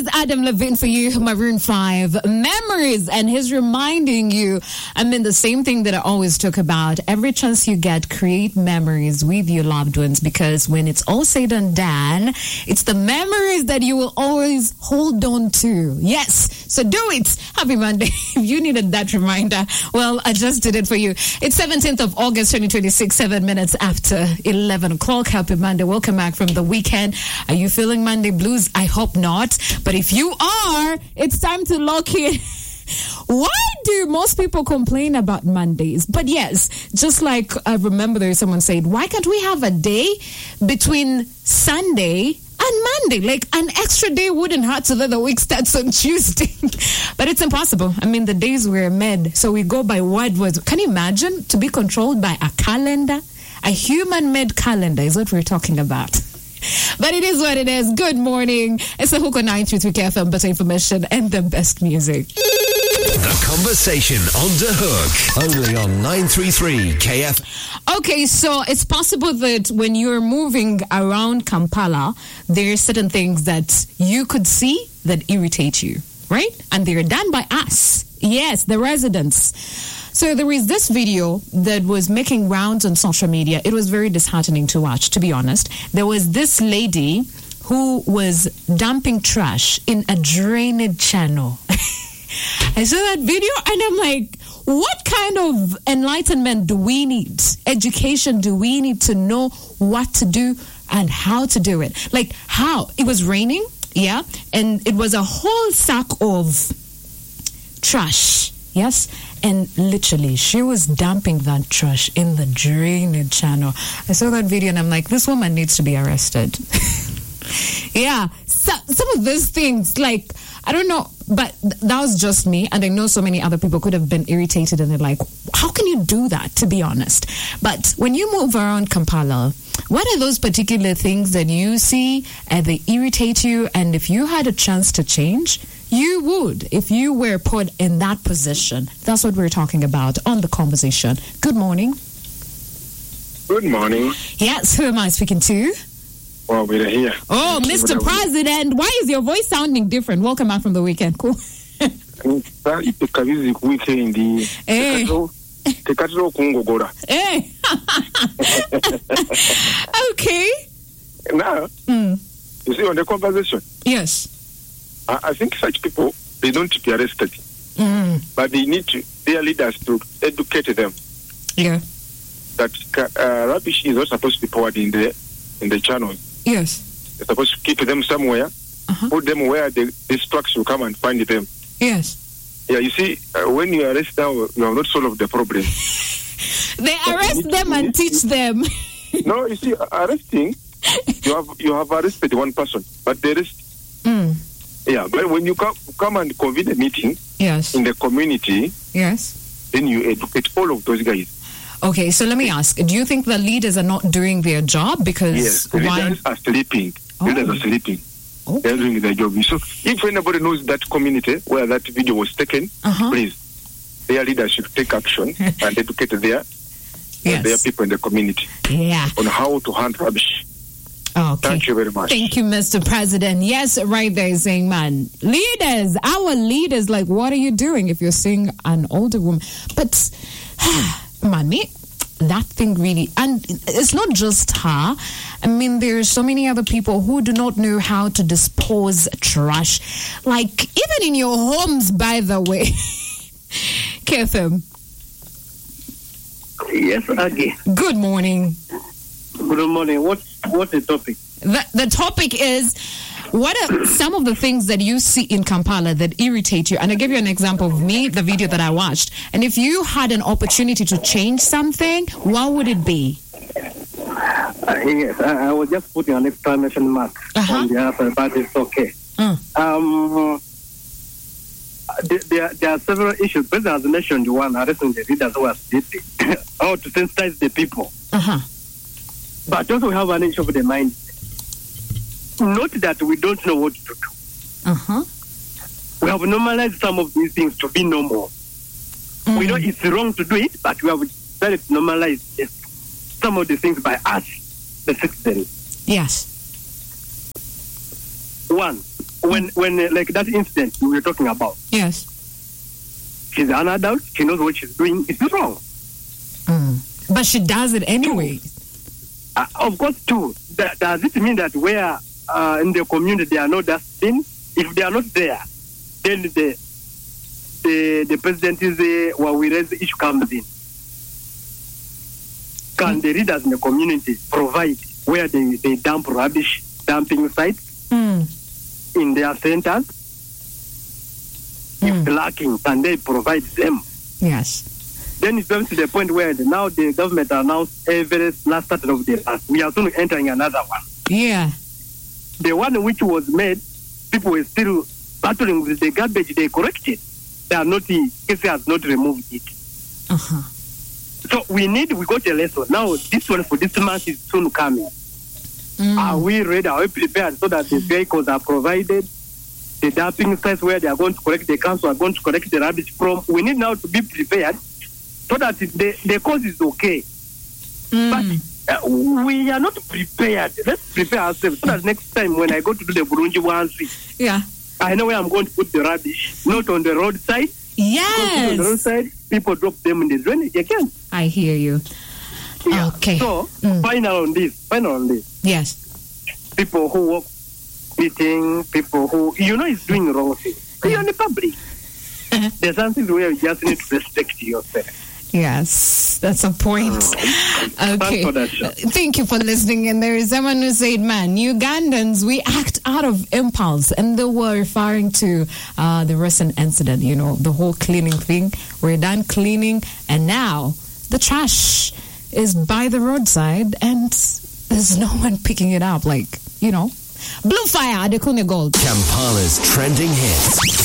is Adam Levine for you, Maroon 5. Memories, and he's reminding you, the same thing that I always talk about. Every chance you get, create memories with your loved ones, because when it's all said and done, it's the memories that you will always hold on to. Yes, so do it. Happy Monday. If you needed that reminder, well, I just did it for you. It's 17th of August, 2026, 7 minutes after 11 o'clock. Happy Monday. Welcome back from the weekend. Are you feeling Monday blues? I hope not. But if you are, it's time to lock in. Why do most people complain about Mondays? But yes, just like I remember there was someone said, why can't we have a day between Sunday and Monday? Like an extra day wouldn't hurt so that the week starts on Tuesday. But it's impossible. The days were made, so we go by what was. Can you imagine to be controlled by a calendar? A human-made calendar is what we're talking about. But it is what it is. Good morning. It's the Hook on 933 KFM, better information and the best music. The conversation on the Hook, only on 933 KFM. Okay, so it's possible that when you're moving around Kampala, there are certain things that you could see that irritate you, right? And they're done by us. Yes, the residents. So there is this video that was making rounds on social media. It was very disheartening to watch, to be honest. There was this lady who was dumping trash in a drainage channel. I saw that video and I'm like, what kind of enlightenment do we need? Education do we need to know what to do and how to do it? Like how? It was raining, yeah, and it was a whole sack of trash, yes? And literally, she was dumping that trash in the drainage channel. I saw that video and I'm like, this woman needs to be arrested. Yeah, so, some of these things, like, I don't know, but that was just me. And I know so many other people could have been irritated and they're like, how can you do that, to be honest? But when you move around Kampala, what are those particular things that you see and they irritate you? And if you had a chance to change, you would, if you were put in that position. That's what we're talking about on The Conversation. Good morning. Good morning. Yes, who am I speaking to? Well, we're here. Oh, Mr. President, why is your voice sounding different? Welcome back from the weekend. Cool. Weekend. Hey. Hey. Okay. Now, you see, on the conversation. Yes. I think such people, they don't be arrested. But they need their leaders to educate them. Yeah. That rubbish is not supposed to be poured in the channels. Yes. They're supposed to keep them somewhere, put them where the trucks will come and find them. Yes. Yeah, you see, when you arrest now, you have not solved the problem. They arrest them and teach them. No, you see, arresting, you have arrested one person, but the rest. Yeah, but when you come and convene a meeting in the community, then you educate all of those guys. Okay, so let me ask, do you think the leaders are not doing their job? Because yes, the leaders are sleeping. Leaders are sleeping. They're doing their job. So if anybody knows that community where that video was taken, please, their leaders should take action and educate their people in the community on how to handle rubbish. Okay. Thank you very much. Thank you, Mr. President. Yes, right there saying, man, leaders, our leaders, like, what are you doing if you're seeing an older woman? But, mommy, that thing really, and it's not just her. There are so many other people who do not know how to dispose trash. Like, even in your homes, by the way. KFM. Yes, Aggie. Good morning. Good morning. What's the topic? The topic is, what are some of the things that you see in Kampala that irritate you? And I'll give you an example of me, the video that I watched. And if you had an opportunity to change something, what would it be? Yes, I was just putting an exclamation mark on the answer, but it's okay. There are several issues. President has mentioned one, arresting the leaders who are sleeping, how to sensitize the people. But also we have an issue of the mind. Not that we don't know what to do. We have normalized some of these things to be normal. We know it's wrong to do it, but we have decided to normalize some of the things by us, the citizens. Yes. One, when like that incident we were talking about. Yes. She's an adult. She knows what she's doing. It's wrong. But she does it anyway. Of course, too. Does it mean that where in the community there are no dustbin? If they are not there, then the president is we raise the issue comes in. Can the leaders in the community provide where they dump rubbish, dumping sites in their centers? If lacking, can they provide them? Yes. Then it comes to the point where now the government announced every last start of the last. We are soon entering another one. Yeah. The one which was made, people were still battling with the garbage they collected. They are not, KC has not removed it. So we got a lesson. Now this one for this month is soon coming. Are we ready? Are we prepared so that the vehicles are provided? The dumping sites where they are going to collect, the council are going to collect the rubbish from. We need now to be prepared so that the cause is okay. But we are not prepared. Let's prepare ourselves so that next time when I go to do the Burunji Wansi, I know where I'm going to put the rubbish, not on the roadside. Yes. On the roadside, people drop them in the drainage again. I hear you. Yeah. Okay. So, final on this. Yes. People who walk eating, people who, is doing wrong things. You're in the public. There's something where you just need to respect yourself. Yes, that's a point. Okay. Thank you for listening. And there is someone who said, man, Ugandans, we act out of impulse. And they were referring to the recent incident, the whole cleaning thing. We're done cleaning, and now the trash is by the roadside, and there's no one picking it up. Blue Fire, Adekune Gold. Kampala's trending hits.